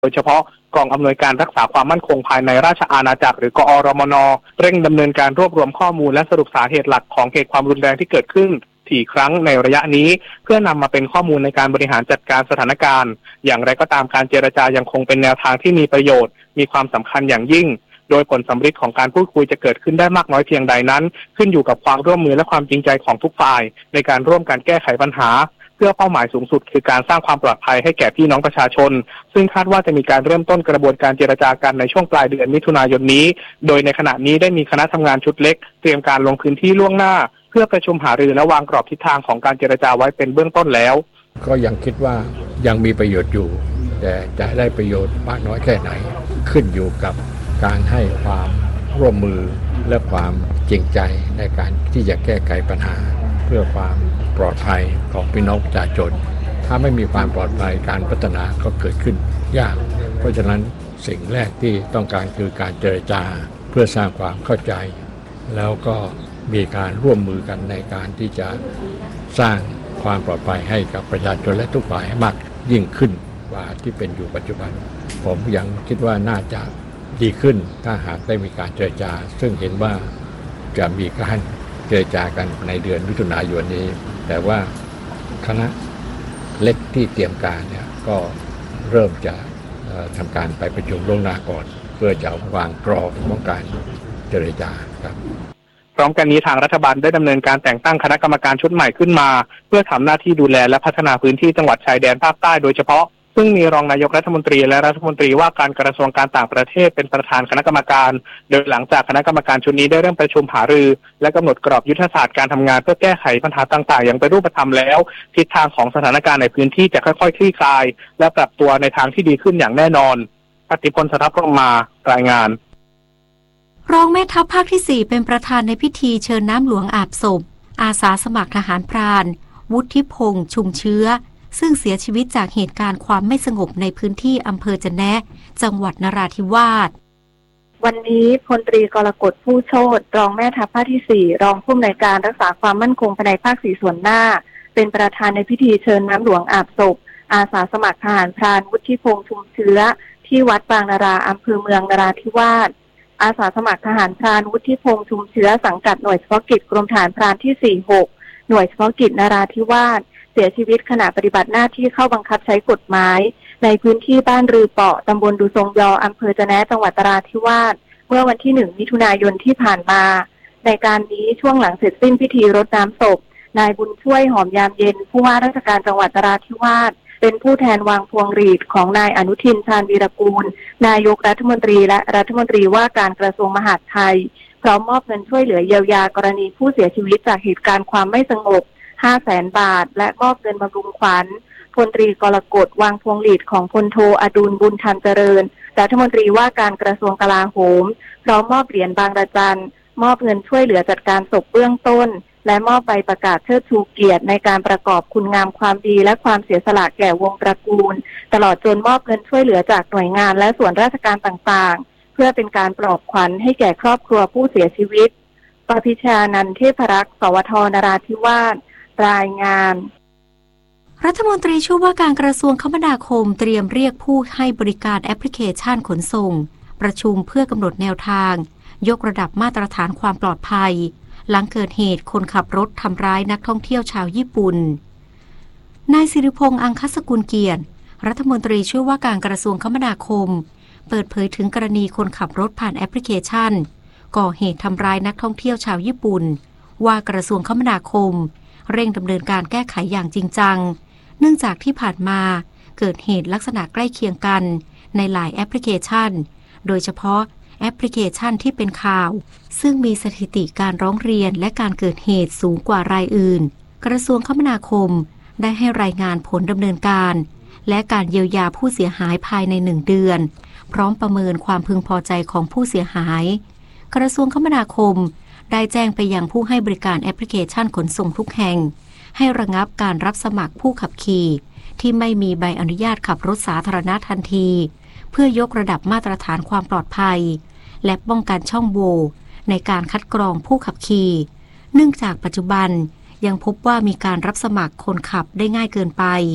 โดยเฉพาะกองอำนวยการรักษาความมั่นคงภายในราชอาณาจักรหรือกอรมน.เร่งดำเนินการรวบรวมข้อมูลและสรุปสาเหตุหลักของเหตุความรุนแรงที่เกิดขึ้นถี่ครั้งในระยะนี้เพื่อนำมาเป็นข้อมูลในการบริหารจัดการสถานการณ์อย่างไรก็ตามการเจรจายังคงเป็นแนวทางที่มีประโยชน์มีความสำคัญอย่างยิ่งโดยผลสำฤทธิ์ของการพูดคุยจะเกิดขึ้นได้มากน้อยเพียงใดนั้นขึ้นอยู่กับความร่วมมือและความจริงใจของทุกฝ่ายในการร่วมกันแก้ไขปัญหาเพื่อเป้าหมายสูงสุดคือการสร้างความปลอดภัยให้แก่พี่น้องประชาชนซึ่งคาดว่าจะมีการเริ่มต้นกระบวนการเจรจากันในช่วงปลายเดือนมิถุนายนนี้โดยในขณะนี้ได้มีคณะทำงานชุดเล็กเตรียมการลงพื้นที่ล่วงหน้าเพื่อประชุมหารือและวางกรอบทิศทางของการเจรจาไว้เป็นเบื้องต้นแล้วก็ยังคิดว่ายังมีประโยชน์อยู่แต่จะได้ประโยชน์มากน้อยแค่ไหนขึ้นอยู่กับการให้ความร่วมมือและความจริงใจในการที่จะแก้ไขปัญหาเพื่อความปลอดภัยของพี่น้องประชาชนถ้าไม่มีความปลอดภัยการพัฒนาก็เกิดขึ้นยากเพราะฉะนั้นสิ่งแรกที่ต้องการคือการเจรจาเพื่อสร้างความเข้าใจแล้วก็มีการร่วมมือกันในการที่จะสร้างความปลอดภัยให้กับประชาชนและทุกฝ่ายให้มากยิ่งขึ้นกว่าที่เป็นอยู่ปัจจุบันผมยังคิดว่าน่าจะดีขึ้นถ้าหากได้มีการเจรจาซึ่งเห็นว่าจะมีการเจรจากันในเดือนมิถุนายนนี้แต่ว่าคณะเล็กที่เตรียมการเนี่ยก็เริ่มจะทำการไปประชุมล่วงหน้าก่อนเพื่อจะวางกรอบของการเจรจาครับพร้อมกันนี้ทางรัฐบาลได้ดำเนินการแต่งตั้งคณะกรรมการชุดใหม่ขึ้นมาเพื่อทำหน้าที่ดูแลและพัฒนาพื้นที่จังหวัดชายแดนภาคใต้โดยเฉพาะซึ่งมีรองนายกรัฐมนตรีและรัฐมนตรีว่าการกระทรวงการต่างประเทศเป็นประธานคณะกรรมการโดยหลังจากคณะกรรมการชุดนี้ได้เริ่มประชุมหารือและกำหนดกรอบยุทธศาสตร์การทำงานเพื่อแก้ไขปัญหาต่างๆอย่างเป็นรูปธรรมแล้วทิศทางของสถานการณ์ในพื้นที่จะค่อยๆคลี่คลายและปรับตัวในทางที่ดีขึ้นอย่างแน่นอนปฏิพล สทัพพรหมารายงานรองแม่ทัพภาคที่4เป็นประธานในพิธีเชิญน้ำหลวงอาบศพอาสาสมัครทหารพรานวุฒิพงษ์ชุมเชื้อซึ่งเสียชีวิตจากเหตุการณ์ความไม่สงบในพื้นที่อำเภอจะแนะจังหวัดนราธิวาสวันนี้พลตรีกรกฎผู้โชติรองแม่ทัพภาคที่4รองผู้อำนวยการรักษาความมั่นคงภายในภาค4ส่วนหน้าเป็นประธานในพิธีเชิญน้ำหลวงอาบศพอาสาสมัครทหารพรานวุฒิพงษ์ชุมเชื้อที่วัดบางนาราอำเภอเมืองนราธิวาสอาสาสมัครทหารพรานวุฒิพงษ์ชุมเชื้อสังกัดหน่วยเฉพาะกิจกรมทหารพรานที่46หน่วยเฉพาะกิจนราธิวาสเสียชีวิตขณะปฏิบัติหน้าที่เข้าบังคับใช้กฎหมายในพื้นที่บ้านรือเปาะตำบลดูทรงยออำเภอจะแนะจังหวัดนราธิวาสเมื่อวันที่1มิถุนายนที่ผ่านมาในการนี้ช่วงหลังเสร็จสิ้นพิธีรดน้ำศพนายบุญช่วยหอมยามเย็นผู้ว่าราชการจังหวัดนราธิวาสเป็นผู้แทนวางพวงหรีดของนายอนุทินชาญวีรกูลนายกรัฐมนตรีและรัฐมนตรีว่าการกระทรวงมหาดไทยพร้อมมอบเงินช่วยเหลือเยียวยากรณีผู้เสียชีวิตจากเหตุการณ์ความไม่สงบ500,000 บาทและมอบเงินบำรุงขวัญพลตรีกรกฎวางพวงหรีดของพลโทอดุลบุญธรรมเจริญรัฐมนตรีว่าการกระทรวงกลาโหมพร้อมมอบเหรียญบางระจันมอบเงินช่วยเหลือจัดการศพเบื้องต้นและมอบใบประกาศเชิดชูเกียรติในการประกอบคุณงามความดีและความเสียสละแก่วงตระกูลตลอดจนมอบเงินช่วยเหลือจากหน่วยงานและส่วนราชการต่างๆเพื่อเป็นการปลอบขวัญให้แก่ครอบครัวผู้เสียชีวิตปพิชานันท์เทพรักษ์สวทนราธิวาสรายงานรัฐมนตรีช่วยว่าการกระทรวงคมนาคมเตรียมเรียกผู้ให้บริการแอปพลิเคชันขนส่งประชุมเพื่อกำหนดแนวทางยกระดับมาตรฐานความปลอดภัยหลังเกิดเหตุคนขับรถทำร้ายนักท่องเที่ยวชาวญี่ปุ่นนายสิริพงษ์อังคสกุลเกียรติรัฐมนตรีช่วยว่าการกระทรวงคมนาคมเปิดเผยถึงกรณีคนขับรถผ่านแอปพลิเคชันก่อเหตุทำร้ายนักท่องเที่ยวชาวญี่ปุ่นว่ากระทรวงคมนาคมเร่งดำเนินการแก้ไขอย่างจริงจังเนื่องจากที่ผ่านมาเกิดเหตุลักษณะใกล้เคียงกันในหลายแอปพลิเคชันโดยเฉพาะแอปพลิเคชันที่เป็นข่าวซึ่งมีสถิติการร้องเรียนและการเกิดเหตุสูงกว่ารายอื่นกระทรวงคมนาคมได้ให้รายงานผลดำเนินการและการเยียวยาผู้เสียหายภายใน1เดือนพร้อมประเมินความพึงพอใจของผู้เสียหายกระทรวงคมนาคมได้แจ้งไปยังผู้ให้บริการแอปพลิเคชันขนส่งทุกแห่งให้ระงับการรับสมัครผู้ขับขี่ที่ไม่มีใบอนุญาตขับรถสาธารณะทันทีเพื่อยกระดับมาตรฐานความปลอดภัยและป้องกันช่องโหว่ในการคัดกรองผู้ขับขี่เนื่องจากปัจจุบันยังพบว่ามีการรับสมัครคนขับได้ง่ายเกินไป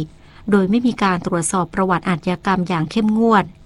โดยไม่มีการตรวจสอบประวัติอาชญากรรมอย่างเข้มงวด